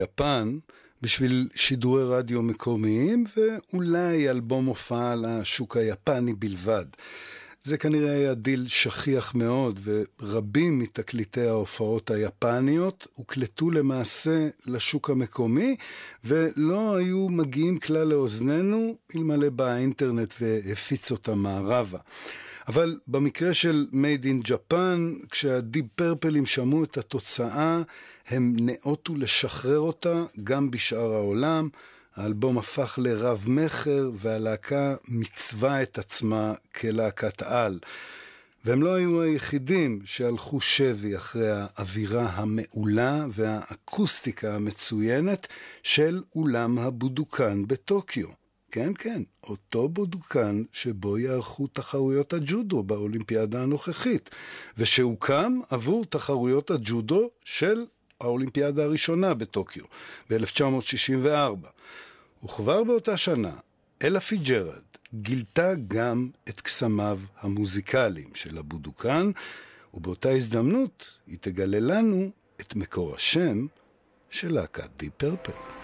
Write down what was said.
יפן בשביל שידורי רדיו מקומיים ואולי אלבום הופעה לשוק היפני בלבד. זה כנראה היה דיל שכיח מאוד, ורבים מתקליטי ההופעות היפניות הוקלטו למעשה לשוק המקומי, ולא היו מגיעים כלל לאוזננו אלמלא באינטרנט והפיץ אותם מערבה. אבל במקרה של Made in Japan, כשהדיפ פרפלים שמעו את התוצאה, הם נאותו לשחרר אותה גם בשאר העולם. האלבום הפך לרב מחר, והלהקה מצווה את עצמה כלהקת על. והם לא היו היחידים שהלכו שבי אחרי האווירה המעולה והאקוסטיקה המצוינת של אולם הבודוקן בטוקיו. כן, כן, אותו בודוקן שבו יערכו תחרויות הג'ודו באולימפיאדה הנוכחית, ושהוקם עבור תחרויות הג'ודו של האולימפיאדה הראשונה בטוקיו, ב-1964. וכבר באותה שנה, אלה פיג'רלד גילתה גם את קסמיו המוזיקליים של הבודוקן, ובאותה הזדמנות היא תגלה לנו את מקור השם של להקת דיפ פרפל.